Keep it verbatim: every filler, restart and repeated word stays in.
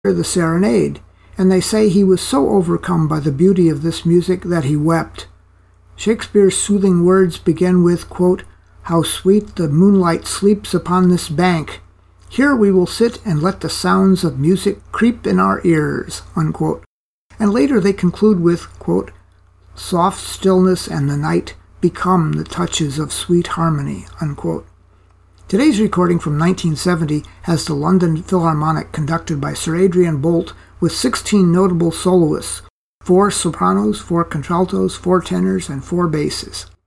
the Serenade, and they say he was so overcome by the beauty of this music that he wept. Shakespeare's soothing words begin with, quote, "How sweet the moonlight sleeps upon this bank. Here we will sit and let the sounds of music creep in our ears," unquote. And later they conclude with, quote, "Soft stillness and the night become the touches of sweet harmony," unquote. Today's recording from nineteen seventy has the London Philharmonic conducted by Sir Adrian Boult with sixteen notable soloists, four sopranos, four contraltos, four tenors, and four basses.